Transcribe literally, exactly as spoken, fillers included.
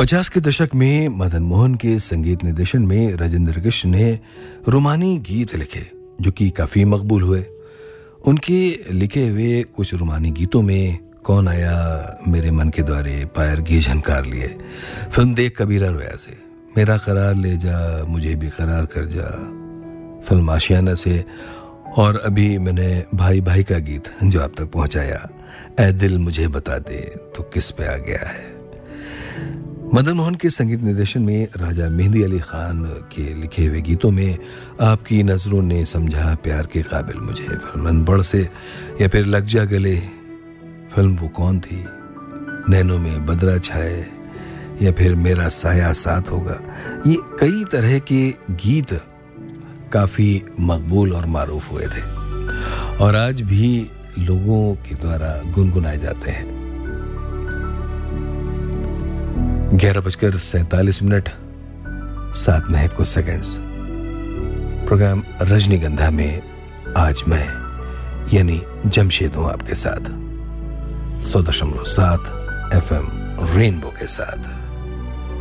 पचास के दशक में मदन मोहन के संगीत निर्देशन में राजेंद्र कृष्ण ने रोमानी गीत लिखे जो कि काफ़ी मकबूल हुए। उनके लिखे हुए कुछ रोमानी गीतों में कौन आया मेरे मन के द्वारे, पैर घी झनकार लिए, फिल्म देख कबीरा रोया से, मेरा करार ले जा मुझे भी करार कर जा, फिल्म आशियाना से, और अभी मैंने भाई भाई का गीत जो आप तक पहुंचाया, ऐ दिल मुझे बता दे तो किस पे आ गया है। मदन मोहन के संगीत निर्देशन में राजा मेहंदी अली खान के लिखे हुए गीतों में आपकी नजरों ने समझा प्यार के काबिल मुझे, फिल्म अनबढ़ से, या फिर लग जा गले, फिल्म वो कौन थी, नैनों में बदरा छाए, या फिर मेरा साया साथ होगा, ये कई तरह के गीत काफी मकबूल और मारूफ हुए थे और आज भी लोगों के द्वारा गुनगुनाए जाते हैं। ग्यारह बजकर सैंतालीस मिनट सात में कुछ सेकंड्स। प्रोग्राम रजनीगंधा में आज मैं यानी जमशेद हूं आपके साथ सौ दशमलव सात एफ एम रेनबो के साथ।